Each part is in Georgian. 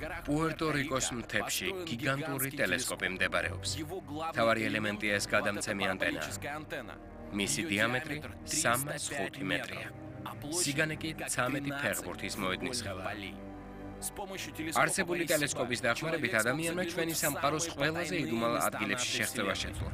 პუერტო-რიკოს მთებში გიგანტური ტელესკოპი მდებარეობს. მთავარი ელემენტია ეს გადამცემი ანტენა. მისი დიამეტრი 305 მეტრია. სიგანე კი 13 ფეხბურთის მოედნისხევა. არსებული ტელესკოპის დახმარებით ადამიანმა ჩვენი სამყაროს ყველაზე იდუმალ ადგილებში შეღწევა შეძლო.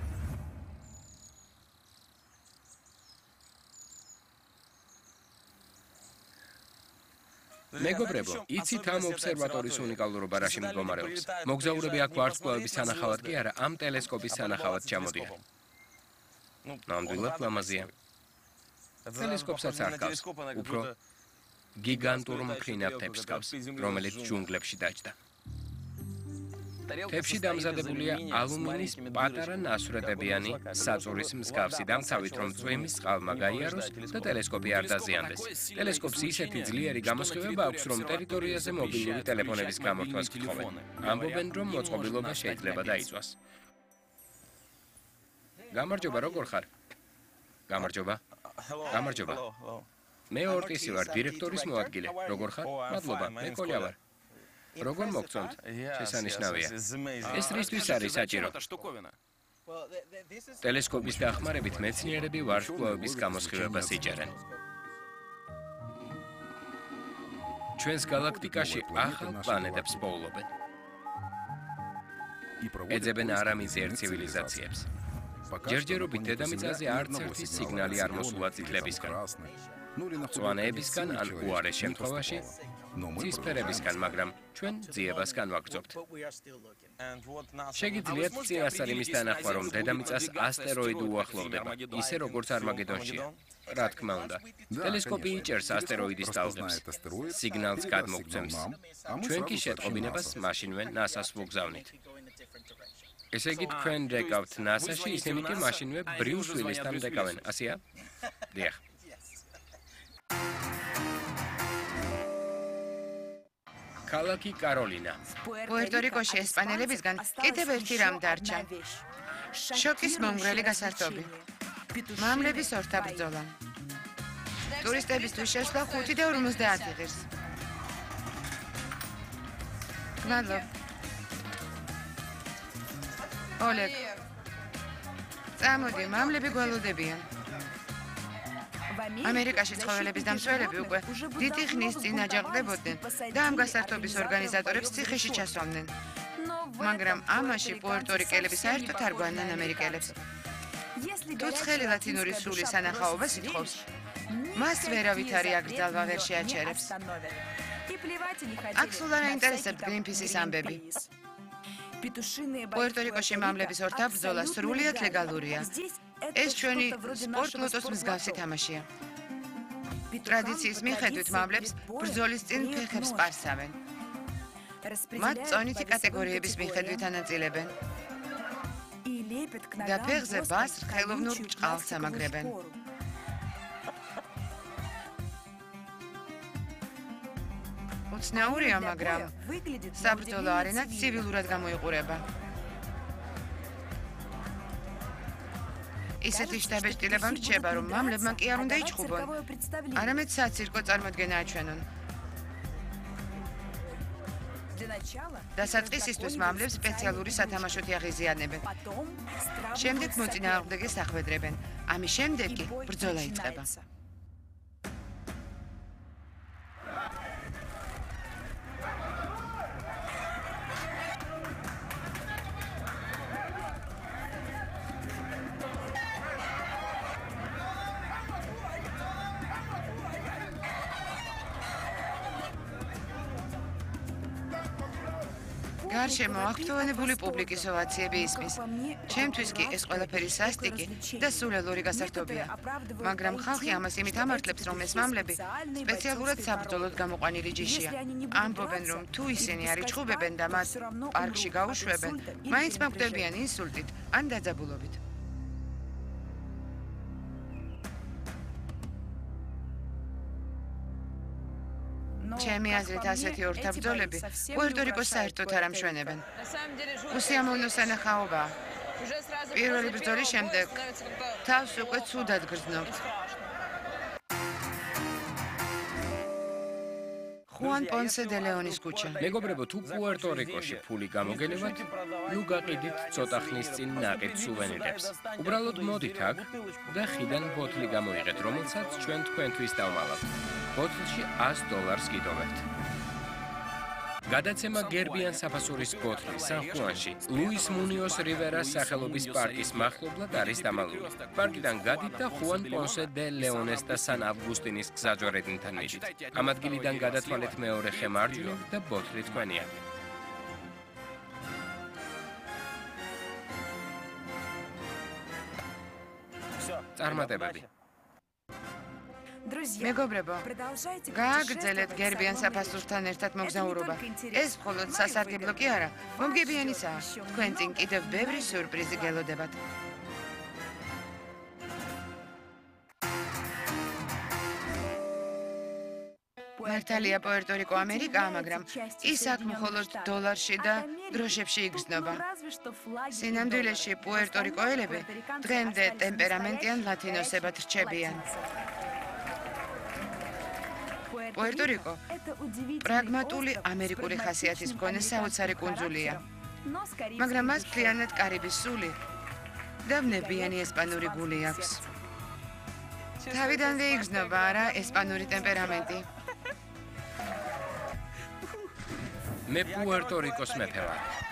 მეგობრებო, იცით ამ ობსერვატორის უნიკალურობა რაში მდგომარეობს? მოგზაურები აქ ვარსკვლავების სანახავად კი არა, ამ ტელესკოპის სანახავად ჩამოდიან. ნამდვილად ლამაზია. ტელესკოპსაც არ ჰგავს, უფრო გიგანტურ მფრინავთებს ჰგავს, რომელიც ჯუნგლებში დაჯდა. თებში დამზადებულია ალუმინის პატარა ნასვრეტებიანი საწურის მსგავსი დამცავით, რომ წვიმის წყალმა გაიაროს და ტელესკოპი არ დაზიანდეს. ტელესკოპს ისეთი ძლიერი გამოსხივება აქვს, რომ ტერიტორიაზე მობილური ტელეფონების გამორთვას გთხოვენ. ამბობენ, რომ მოწყობილობა შეიძლება დაიწვას. გამარჯობა, როგორ ხარ? გამარჯობა. გამარჯობა. მე ორტისი ვარ, დირექტორის მოადგილე. როგორ ხარ? მადლობა, მე კოლია ვარ. როგორ მოგწონთ? შესანიშნავია. ეს რისთვის არის საჭირო? ტელესკოპის დახმარებით მეცნიერები ვარსკვლავების გამოსხივებას იჭერენ. ჩვენს გალაქტიკაში ახალ პლანეტებს პოულობენ. ეძებენ არამიზიერ ცივილიზაციებს. ჯერჯერობით დედამიწაზე არც ერთი სიგნალი არ მოსულა წითლებისგან. მწვანეებისგან ან უარეს შემთხვევაში ცისფერებისგან, მაგრამ ჩვენ ძიებასგან ვაგრძობთ. შეგიძლიათ წინასწარ იმის დანახვა, რომ დედამიწას ასტეროიდი უახლოვდება, ისე როგორც არმაგედონშია. რა თქმა უნდა, ტელესკოპი იჭერს ასტეროიდის ტალღებს, სიგნალს გადმოგცემს. ჩვენ კი შეტყობინებას მაშინვე NASA-ს ვუგზავნით. ესე იგი, თქვენ რეკავთ NASA-ში, ისინი კი მაშინვე ბრიუს უილისთან რეკავენ, ასეა? დიახ. ქალაქი კაროლინა. პუერტო-რიკოში ესპანელებისგან კიდევ ერთი რამ დარჩა. შოკის მომგვრელი გასართობი. მამლების ორთაბრძოლა. ტურისტებისთვის შესვლა 5 და 50 ღირს. გმადლობ. ოლეგ. წამოდი, მამლები გველოდებიან. ამერიკაში ცხოველების დამცველები უკვე დიდი ხნის წინ აჯანყდებოდნენ და ამ გასართობის ორგანიზატორებს ციხეში ჩასვამდნენ. მაგრამ ამაში პუერტო-რიკელები საერთოდ არ გვანან ამერიკელებს. თუ ცხელი ლათინური სული სანახაობას ითხოვს, მას ვერავითარი აკრძალვა ვერ შეაჩერებს. აქ სულ არ აინტერესებთ გრინპისის ამბები. პუერტო-რიკოში მამლების ორთაბრძოლა სრულიად ლეგალურია. ეს ჩვენი სპორტ-ლოტოს მსგავსი თამაშია. ტრადიციის მიხედვით მამლებს ბრძოლის წინ ფეხებს პარსავენ. მათ წონითი კატეგორიების მიხედვით ანაწილებენ. და ფეხზე ბას ხელოვნურ ბრჭყალს ამაგრებენ. უცნაურია, მაგრამ საბრძოლო არენა ცივილურად გამოიყურება. ისეთი შთაბეჭდილება მრჩება, რომ მამლებმა კი არ უნდა იჩხუბონ, არამედ საცირკო წარმოდგენა აჩვენონ. დასაწყისისთვის მამლებს სპეციალური სათამაშოთი აღიზიანებენ. შემდეგ მოწინააღმდეგეს ახვედრებენ. ამის შემდეგ კი ბრძოლა იწყება. გარშემო აღფრთოვანებული პუბლიკის ოვაციები ისმის. ჩემთვის კი ეს ყველაფერი სასტიკი და სულელური გასართობია. მაგრამ ხალხი ამას იმით ამართლებს, რომ ეს მამლები სპეციალურად საბრძოლოდ გამოყვანილი ჯიშია. ამბობენ, რომ თუ ისინი არ იჩხუბებენ და მათ პარკში გაუშვებენ, მაინც მაგვდებიან ინსულტით ან დაძაბულობით. ჩემი აზრით ასეთი ორთაბრძოლები პუერტო-რიკოს საერთოდ არ ამშვენებენ. უსიამოვნო სანახაობაა. პირველი ბრძოლის შემდეგ თავს უკვე ცუდად გრძნობთ. ხუან პონსე დე ლეონის ქუჩა. მეგობრებო, თუ პუერტო-რიკოში ფული გამოგელებათ, ნუ გაყიდით ცოტა ხნის წინ ნაყიდ სუვენირებს. უბრალოდ მოდით აქ და ხიდან ბოთლი გამოიღეთ, რომელსაც ჩვენ თქვენთვის დავმალავთ. ბოთლში $100 გიდოვებთ. გადაცემა გერბიან საფასურის ბოთლი სან-ხუანში, ლუის მუნიოს რივერას სახელობის პარკის მახლობლად არის დამალული. პარკიდან გადით და ხუან პონსე დე ლეონეს და სან ავგუსტინის გზაჯვარედინთან მიდით. ამ ადგილიდან გადათვალეთ მეორე ხემარჯვო და ბოთლი თქვენია. წარმატებები. მეგობრებო, გააგრძელეთ გერბიან საფასურთან ერთად მოგზაურობა. ეს მხოლოდ სასარგებლო კი არა, მომგებიანისაა. თქვენ წინ კიდევ ბევრი სიურპრიზი გელოდებათ. მართალია პუერტო-რიკო ამერიკაა, მაგრამ ის აქ მხოლოდ დოლარში და დროშებში იგრძნობა. სინამდვილეში პუერტო-რიკოელები დღემდე ტემპერამენტიან ლათინოსებად რჩებიან. პუერტო-რიკო პრაგმატული ამერიკული ხასიათის მქონე საოცარი კუნძულია, მაგრამ მას მთლიანად კარიბის სული და ვნებიანი ესპანური გული აქვს. თავიდანვე იგრძნობა არა ესპანური ტემპერამენტი. მე პუერტო-რიკოს მეფე ვარ.